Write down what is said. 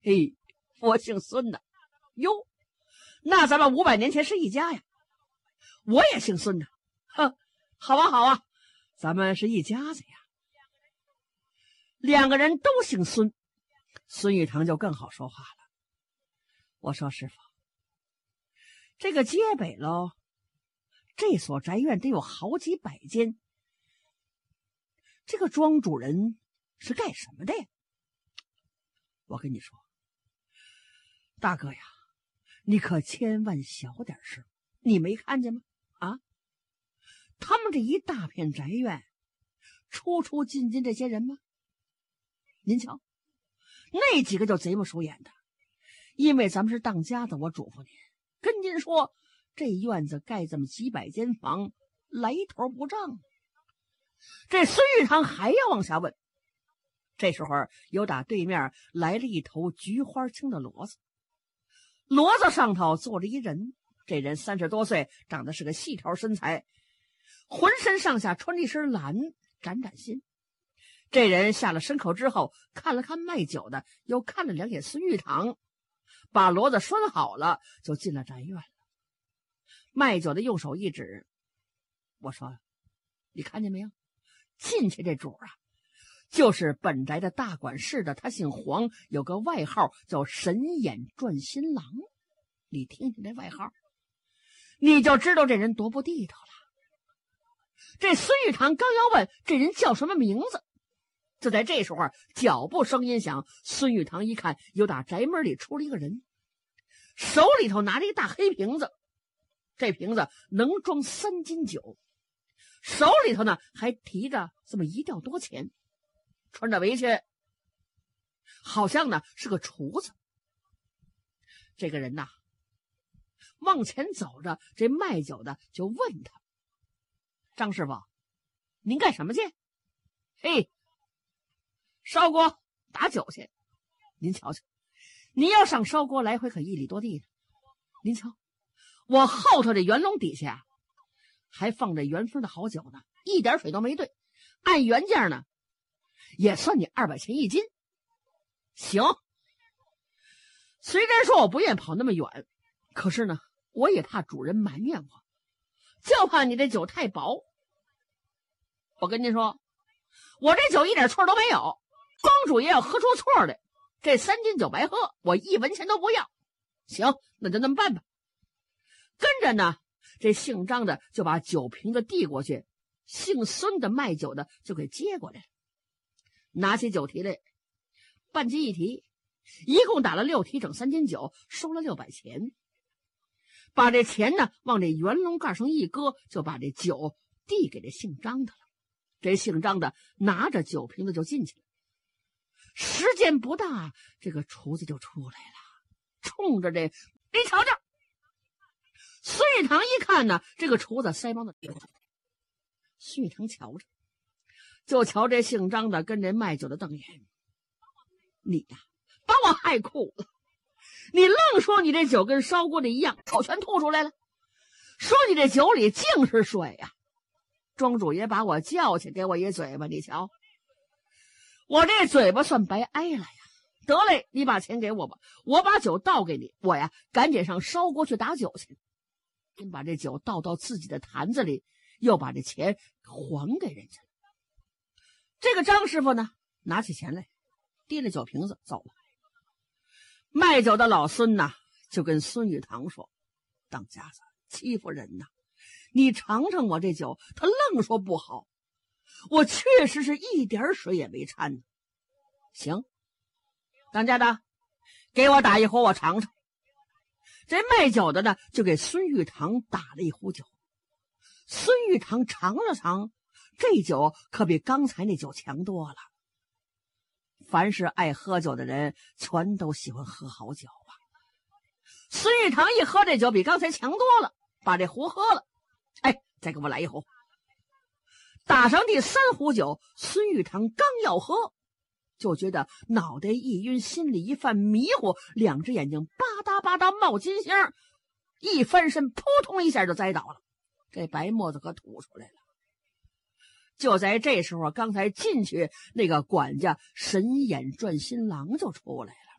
嘿，我姓孙的。哟，那咱们500年前是一家呀。我也姓孙的。哼，好啊好啊，咱们是一家子呀。2个人都姓孙，孙玉堂就更好说话了。我说师傅，这个街北喽，这所宅院得有好几百间，这个庄主人是干什么的呀？我跟你说，大哥呀，你可千万小点声，你没看见吗？啊，他们这一大片宅院，出出进进这些人吗？您瞧，那几个就贼不熟眼的。因为咱们是当家的，我嘱咐您，跟您说，这院子盖这么几百间房，来头不正。这孙玉堂还要往下问，这时候有打对面来了一头菊花青的骡子，骡子上头坐着一人，这人30多岁，长得是个细条身材，浑身上下穿着一身蓝，崭崭新。这人下了牲口之后，看了看卖酒的，又看了2眼孙玉堂，把骡子拴好了，就进了宅院了。卖酒的用手一指，我说：“你看见没有？进去这主啊，就是本宅的大管事的，他姓黄，有个外号叫神眼转心郎。你听听这外号，你就知道这人多不地道了。”这孙玉堂刚要问这人叫什么名字，就在这时候，脚步声音响，孙玉堂一看，有打宅门里出了一个人，手里头拿着一大黑瓶子，这瓶子能装3斤酒，手里头呢还提着这么1吊多钱，穿着围裙，好像呢是个厨子。这个人呐，往前走着，这卖酒的就问他：“张师傅，您干什么去？”“嘿，烧锅打酒去。您瞧瞧，您要上烧锅，来回可1里多地呢。您瞧，我后头这圆笼底下还放着原封的好酒呢，一点水都没兑，按原价呢也算你200钱1斤。行，虽然说我不愿跑那么远，可是呢，我也怕主人埋怨我，就怕你这酒太薄。我跟您说，我这酒一点错都没有，庄主爷要喝出错来，这3斤酒白喝，我1文钱都不要。行，那就那么办吧。跟着呢，这姓张的就把酒瓶子递过去，姓孙的卖酒的就给接过来了，拿起酒提来，半斤一提，一共打了6提，整3斤酒，收了600钱。把这钱呢往这圆笼盖上一搁，就把这酒递给这姓张的了。这姓张的拿着酒瓶子就进去了。时间不大，这个厨子就出来了，冲着这你瞧瞧。孙玉堂一看呢，这个厨子腮帮子流着。孙玉堂瞧着，就瞧这姓张的跟这卖酒的瞪眼：“你呀，把我害苦了！你愣说你这酒跟烧锅的一样，口全吐出来了，说你这酒里净是水呀！庄主爷把我叫去，给我一嘴巴，你瞧，我这嘴巴算白挨了呀！得嘞，你把钱给我吧，我把酒倒给你，我呀赶紧上烧锅去打酒去。先把这酒倒到自己的坛子里，又把这钱还给人家了。这个张师傅呢，拿起钱来，提了酒瓶子走了。卖酒的老孙呐，就跟孙玉堂说：“当家子欺负人呐！你尝尝我这酒。”他愣说不好，我确实是一点水也没掺呢。行，当家的，给我打一壶，我尝尝。这卖酒的呢，就给孙玉堂打了一壶酒。孙玉堂尝了尝，这酒可比刚才那酒强多了。凡是爱喝酒的人，全都喜欢喝好酒啊。孙玉堂一喝这酒比刚才强多了，把这壶喝了。哎，再给我来一壶。打上第3壶酒，孙玉堂刚要喝，就觉得脑袋一晕，心里一犯迷糊，2只眼睛吧嗒吧嗒冒金星，一翻身扑通一下就栽倒了，这白沫子可吐出来了。就在这时候，刚才进去那个管家神眼转心郎就出来了。